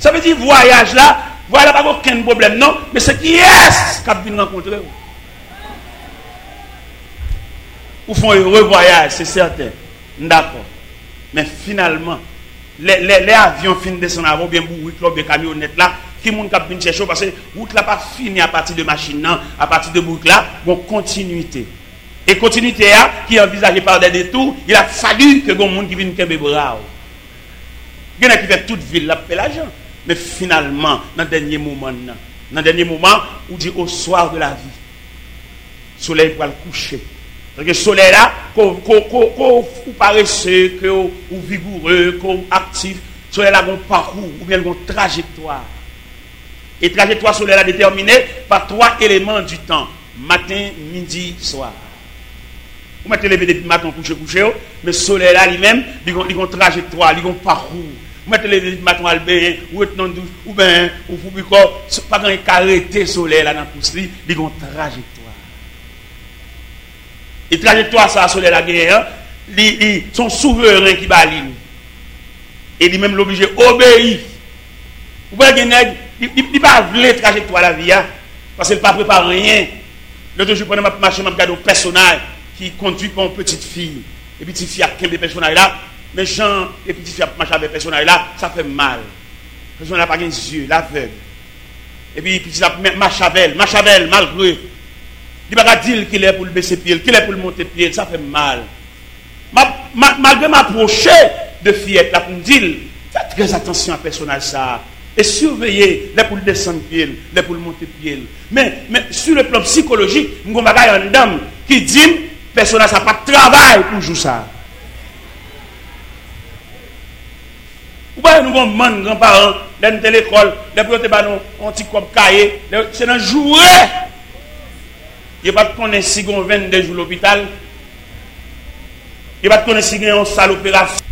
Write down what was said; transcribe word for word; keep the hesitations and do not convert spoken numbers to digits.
Ça veut dire voyage là, voilà pas aucun problème, non, mais c'est qui est-ce qui a pu rencontrer. Ou font un heureux voyage, c'est certain. D'accord. Mais finalement, les, les, les avions finissent de descendre avant, bien pour route, les camionnettes là, qui monde qui a pu chercher parce que route là pas fini à partir de machine, non, à partir de route là, bon continuité. Et continuité là, qui est envisagée par des détours, il a fallu que les gens qui viennent kembe bras. Il y en a qui fait toute ville là, fait l'argent. Mais finalement, dans le dernier moment, dans le dernier moment, on dit au soir de la vie, le soleil va le coucher. Parce que le soleil là, qu'on paresseux, qu'on vigoureux, qu'on actif, le soleil là, un parcours ou bien une trajectoire. Et trajectoire soleil là déterminée par trois éléments du temps: matin, midi, soir. Vous mettez lever depuis matin, coucher, coucher, mais le soleil là lui-même, il a une trajectoire, il a un parcours. Vous mettez lever depuis matin, ou retenant douce, ou bien, ou vous pouvez pas quand il arrêter le soleil là dans le pouce, il a une trajectoire. Et trajectoire, ça, soleil là, ils sont souverains qui balinent. Et lui-même l'obligé obéir. Vous voyez, il ne pas voulu trajectoire la vie, parce qu'il ne pas préparé rien. L'autre jour, je prends ma marché, je regarde un personnage qui conduit par une petite fille. Et petite fille a quinze personnages là. Mais Jean, les petites filles qui marchent avec personnage là, ça fait mal. Le personnage n'a pas les yeux, l'aveugle. Et puis, petit marche avec elle, marche avec elle, malgré. Il ne va pas dire qu'il est pour le baisser pied, qu'il est pour le monter pied, ça fait mal. Malgré m'approcher de fillette là pour me dire, faites très attention à personnage ça. Et surveillez les pour le descendre pied, les pour le monter pied. Mais, mais sur le plan psychologique, nous avons une dame qui dit, personnage ça n'a pas de travail pour jouer ça. Vous voyez, nous avons des grands-parents, dans l'école, les pilotes ont un petit comme cahier, c'est un jouet. Il n'y a pas de connaître si on vingt-deux jours à l'hôpital. Il n'y a pas de connaître si on a une salle opération.